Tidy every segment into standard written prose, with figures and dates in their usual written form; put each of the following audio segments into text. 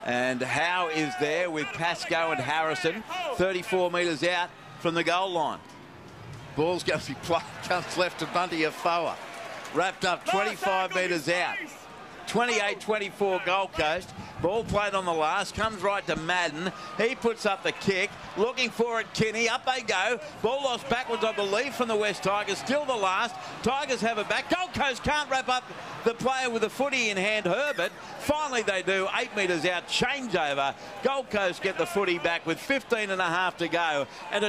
And Howe is there with Pascoe and Harrison, 34 metres out from the goal line. Ball's going to be played, comes left to Bunty Afoa. Wrapped up 25 metres out. 28-24 Gold Coast. Ball played on the last, comes right to Madden. He puts up the kick, looking for it, Kinney. Up they go. Ball lost backwards, I believe, from the West Tigers. Still the last. Tigers have it back. Gold Coast can't wrap up the player with the footy in hand, Herbert. Finally they do. 8 metres out, changeover. Gold Coast get the footy back with 15 and a half to go, and a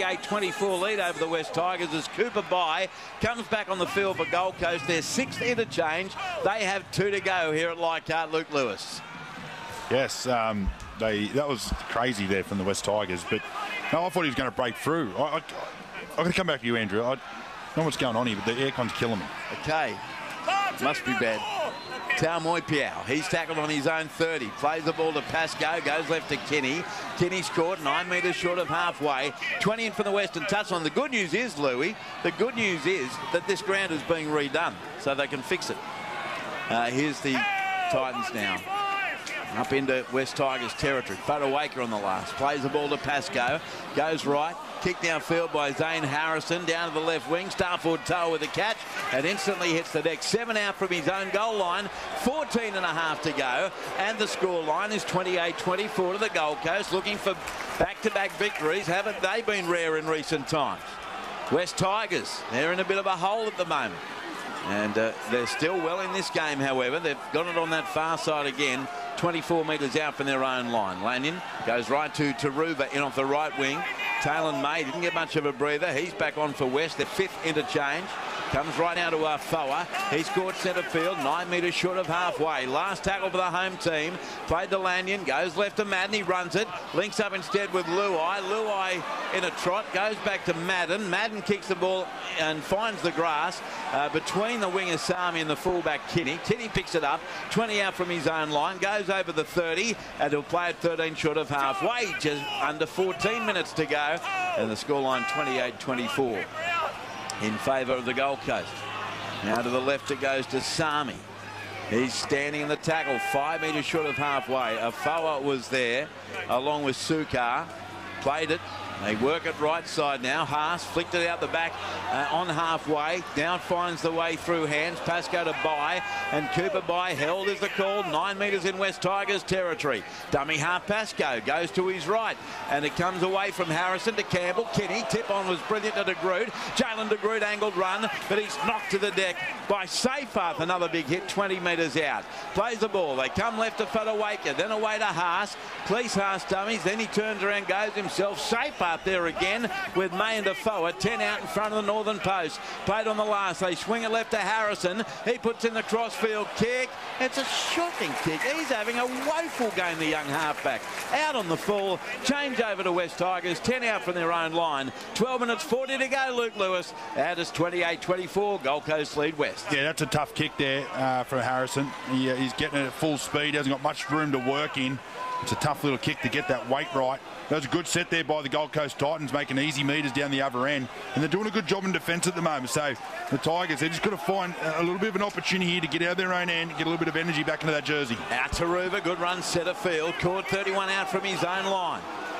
28-24 lead over the West Tigers as Cooper Bye comes back on the field for Gold Coast. Their 6th interchange. They have 2 to go here at Leichhardt. Luke Lewis. Yes, that was crazy there from the West Tigers, but no, I thought he was going to break through. I'm going to come back to you, Andrew. I know what's going on here, but the aircon's killing me. Okay, must be bad. Tau Moipiao, he's tackled on his own 30, plays the ball to Pascoe, goes left to Kinney. Kinney's caught 9 metres short of halfway. 20 in from the Western touchline. The good news is, Louis, the good news is that this ground is being redone, so they can fix it. Here's the Titans now. Up into West Tigers territory. Fodawaker on the last. Plays the ball to Pascoe. Goes right. Kick downfield by Zane Harrison. Down to the left wing. Starford Toa with the catch. And instantly hits the deck. 7 out from his own goal line. 14 and a half to go. And the score line is 28-24 to the Gold Coast. Looking for back-to-back victories. Haven't they been rare in recent times? West Tigers, they're in a bit of a hole at the moment. And they're still well in this game, however. They've got it on that far side again. 24 metres out from their own line. Lanyon goes right to Taruva in off the right wing. Talon May didn't get much of a breather. He's back on for West. The 5th interchange. Comes right now to Afoa. He's caught centre field, 9 metres short of halfway. Last tackle for the home team. Played to Lanyon, goes left to Madden. He runs it. Links up instead with Luai. Luai in a trot, goes back to Madden. Madden kicks the ball and finds the grass between the winger Sami and the fullback Kinney. Kinney picks it up, 20 out from his own line, goes over the 30, and he'll play it 13 short of halfway. Just under 14 minutes to go, and the scoreline 28-24. In favour of the Gold Coast. Now to the left it goes to Sami. He's standing in the tackle, 5 metres short of halfway. Afoa was there along with Sukar. Played it. They work it right side now. Haas flicked it out the back on halfway. Down finds the way through hands. Pascoe to Bye. And Cooper Bye held is the call. 9 metres in West Tigers territory. Dummy half Pascoe goes to his right. And it comes away from Harrison to Campbell. Kinney. Tip on was brilliant to de Groot. Jalen de Groot angled run. But he's knocked to the deck by Seyfarth. Another big hit 20 metres out. Plays the ball. They come left to Fodawaker. Then away to Haas. Police Haas dummies. Then he turns around, goes himself. Seyfarth there again with May and Afoa. 10 out in front of the northern post. Played on the last. They swing it left to Harrison. He puts in the crossfield kick. It's a shocking kick. He's having a woeful game, the young halfback. Out on the full. Change over to West Tigers. 10 out from their own line. 12 minutes 40 to go, Luke Lewis. Out is 28-24. Gold Coast lead West. Yeah, that's a tough kick there for Harrison. He's getting it at full speed. Hasn't got much room to work in. It's a tough little kick to get that weight right. That was a good set there by the Gold Coast Titans, making easy metres down the other end. And they're doing a good job in defence at the moment. So the Tigers, they're just got to find a little bit of an opportunity here to get out of their own end, get a little bit of energy back into that jersey. Out to Ruva, good run, centre field. Caught 31 out from his own line.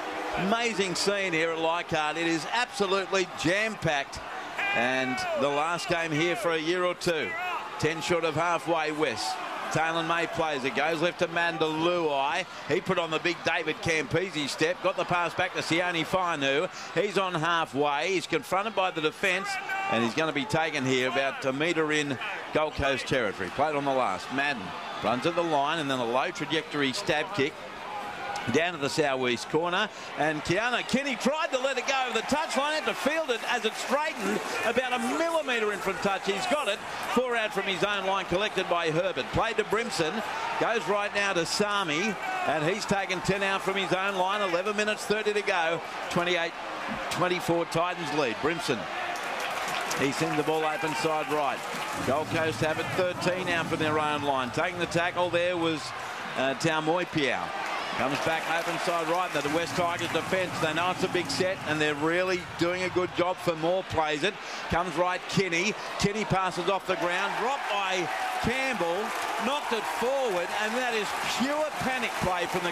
Amazing scene here at Leichhardt. It is absolutely jam-packed. And the last game here for a year or two. 10 short of halfway West. Talon May plays it, goes left to Mandalui. He put on the big David Campese step, got the pass back to Sione Fainu. He's on halfway, he's confronted by the defence, and he's going to be taken here about a metre in Gold Coast territory. Played on the last. Madden runs at the line, and then a low trajectory stab kick down to the southeast corner, and Keanu Kinney tried to let it go over the touchline, had to field it as it straightened about a millimetre in from touch. He's got it. 4 out from his own line, collected by Herbert. Played to Brimson, goes right now to Sami, and he's taken 10 out from his own line. 11 minutes 30 to go. 28-24 Titans lead. Brimson, he sends the ball open side right. Gold Coast have it 13 out from their own line. Taking the tackle there was Tau Moipiao. Comes back open side right. Now the West Tigers defence. They know it's a big set and they're really doing a good job. For more plays it. Comes right Kenny. Kenny passes off the ground. Dropped by Campbell. Knocked it forward, and that is pure panic play from the